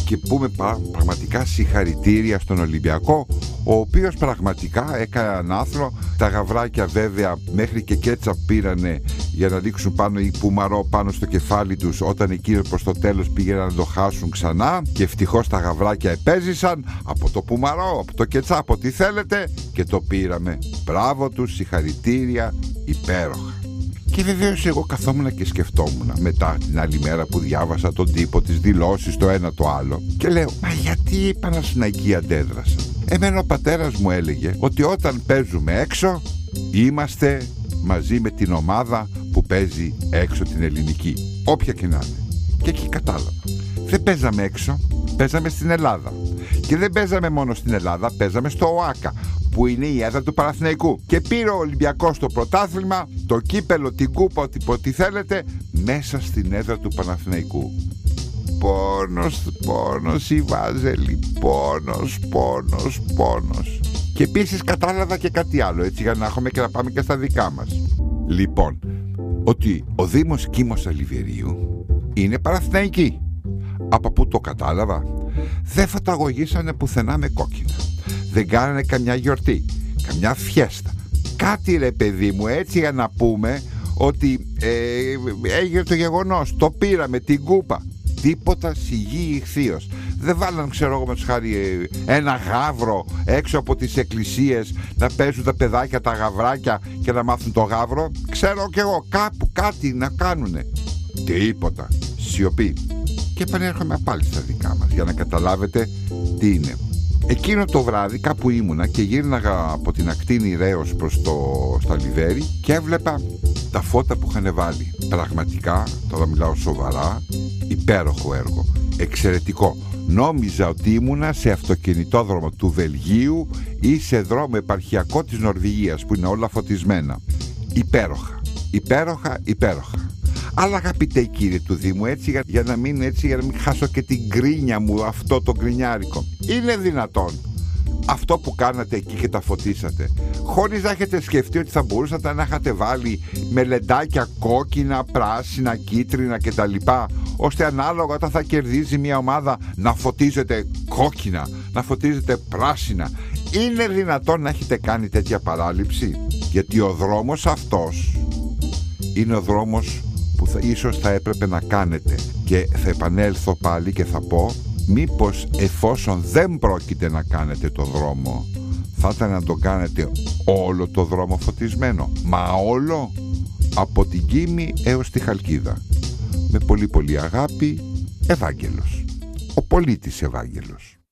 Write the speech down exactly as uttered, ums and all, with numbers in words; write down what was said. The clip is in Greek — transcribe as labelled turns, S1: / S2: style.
S1: και πούμε πραγματικά συγχαρητήρια στον Ολυμπιακό, ο οποίος πραγματικά έκανε έναν άθλο. Τα γαβράκια βέβαια μέχρι και κέτσαπ πήρανε για να ρίξουν πάνω ή πουμαρό πάνω στο κεφάλι τους, όταν εκείνο προς το τέλος πήγαιναν να το χάσουν ξανά, και ευτυχώς τα γαβράκια επέζησαν από το πουμαρό, από το κετσάπ, ό,τι θέλετε, και το πήραμε. Μπράβο τους, συγχαρητήρια, υπέροχα. Και βεβαίως εγώ καθόμουν και σκεφτόμουν μετά την άλλη μέρα που διάβασα τον τύπο, τις δηλώσεις, το ένα το άλλο, και λέω, μα γιατί οι Παναθηναϊκοί αντέδρασαν? Εμένα ο πατέρας μου έλεγε ότι όταν παίζουμε έξω είμαστε μαζί με την ομάδα που παίζει έξω, την ελληνική, όποια και να είναι. Και εκεί κατάλαβα. Δεν παίζαμε έξω, παίζαμε στην Ελλάδα. Και δεν παίζαμε μόνο στην Ελλάδα, παίζαμε στο ΟΑΚΑ, που είναι η έδρα του Παναθηναϊκού. Και πήρε ο Ολυμπιακός το πρωτάθλημα, το κύπελο, την κούπα, ό,τι, ό,τι θέλετε, μέσα στην έδρα του Παναθηναϊκού. Πόνος, πόνος η Βάζελη, πόνος, πόνος, πόνος. Και επίσης κατάλαβα και κάτι άλλο, έτσι, για να έχουμε και να πάμε και στα δικά μας. Λοιπόν, ότι ο Δήμος Κίμος Αλιβερίου είναι Παναθηναϊκή. Από πού το κατάλαβα? Δεν φωταγωγήσανε πουθενά με κόκκινα. Δεν κάνανε καμιά γιορτή, καμιά φιέστα. Κάτι ρε παιδί μου, έτσι, για να πούμε ότι ε, έγινε το γεγονός, το πήραμε, την κούπα. Τίποτα σιγή ηχθείως. Δεν βάλαν, ξέρω εγώ, με τους χάρη, ένα γάβρο έξω από τις εκκλησίες να παίζουν τα παιδάκια τα γαβράκια και να μάθουν το γάβρο. Ξέρω κι εγώ, κάπου κάτι να κάνουνε. Τίποτα. Σιωπή. Και επανέρχομαι πάλι στα δικά μας για να καταλάβετε τι είναι. Εκείνο το βράδυ κάπου ήμουνα και γύρναγα από την ακτή Νηρέως προς το στα Λιβέρι και έβλεπα τα φώτα που είχαν βάλει. Πραγματικά, τώρα μιλάω σοβαρά, υπέροχο έργο, εξαιρετικό. Νόμιζα ότι ήμουνα σε αυτοκινητόδρομο του Βελγίου ή σε δρόμο επαρχιακό της Νορβηγίας, που είναι όλα φωτισμένα. Υπέροχα, υπέροχα, υπέροχα. Αλλά αγαπητέ κύριε του Δήμου, έτσι, για, για να μην έτσι, για να μην χάσω και την γκρίνια μου, αυτό το γκρινιάρικο, είναι δυνατόν αυτό που κάνατε εκεί και τα φωτίσατε, χωρίς να έχετε σκεφτεί ότι θα μπορούσατε να είχατε βάλει με λεντάκια κόκκινα, πράσινα, κίτρινα κτλ, ώστε ανάλογα όταν θα κερδίζει μια ομάδα να φωτίζετε κόκκινα, να φωτίζετε πράσινα? Είναι δυνατόν να έχετε κάνει τέτοια παράληψη? Γιατί ο δρόμος αυτός είναι ο δρόμος που θα, ίσως θα έπρεπε να κάνετε. Και θα επανέλθω πάλι και θα πω, μήπως εφόσον δεν πρόκειται να κάνετε το δρόμο, θα ήταν να το κάνετε όλο το δρόμο φωτισμένο. Μα όλο, από την Κίμη έως τη Χαλκίδα. Με πολύ πολύ αγάπη, Ευάγγελος. Ο πολίτης Ευάγγελος.